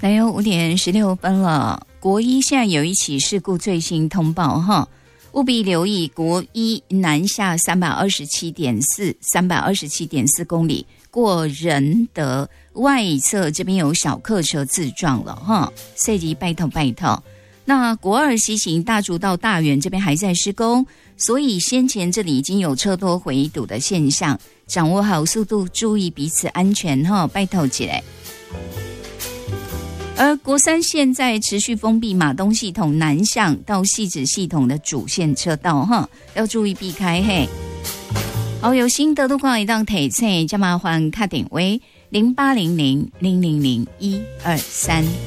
来哟，5:16了。国一现在有一起事故最新通报哈，务必留意国一南下327.4公里，过仁德外侧这边有小客车自撞了哈，设计拜托。那国二西行大竹到大园这边还在施工，所以先前这里已经有车多回堵的现象，掌握好速度，注意彼此安全哈，拜托起来。而国三现在持续封闭马东系统南向到汐止系统的主线车道哈，要注意避开嘿。好，有心得路况一档提醒，加麻烦打电话0800000123。